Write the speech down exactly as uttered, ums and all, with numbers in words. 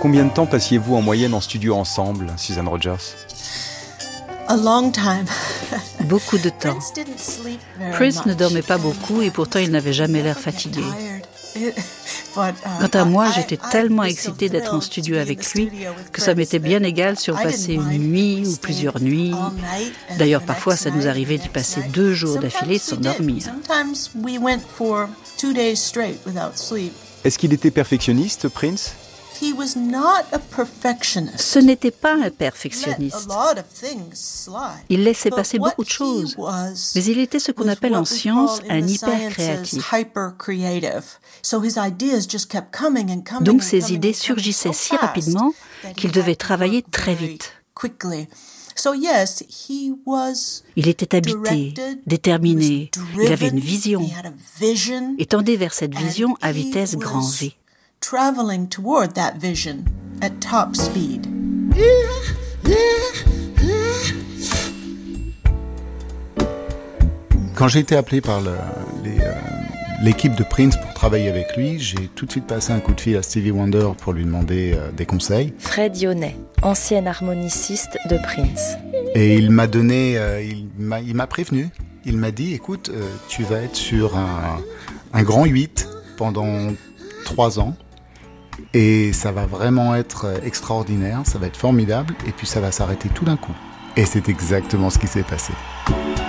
Combien de temps passiez-vous en moyenne en studio ensemble, Susan Rogers? A long time. Beaucoup de temps. Prince didn't sleep very Prince ne much. dormait pas beaucoup et pourtant il n'avait jamais l'air fatigué. Quant Quant à moi, j'étais tellement excitée d'être en studio avec lui que ça m'était bien égal si on passait une nuit ou plusieurs nuits. D'ailleurs, parfois, ça nous arrivait d'y passer deux jours d'affilée sans dormir. Est-ce qu'il était perfectionniste, Prince? Ce n'était pas un perfectionniste. Il laissait passer beaucoup de choses, mais il était ce qu'on appelle en science un hyper-créatif. Donc ses idées surgissaient si rapidement qu'il devait travailler très vite. Il était habité, déterminé, il avait une vision et tendait vers cette vision à vitesse grand V. Traveling toward that vision at top speed. Quand j'ai été appelé par le, les, euh, l'équipe de Prince pour travailler avec lui, j'ai tout de suite passé un coup de fil à Stevie Wonder pour lui demander euh, des conseils. Fred Yonet, ancien harmoniciste de Prince. Et il m'a donné, euh, il, m'a, il m'a prévenu. Il m'a dit, écoute, euh, tu vas être sur un, un grand huit pendant trois ans. Et ça va vraiment être extraordinaire, ça va être formidable, et puis ça va s'arrêter tout d'un coup. Et c'est exactement ce qui s'est passé.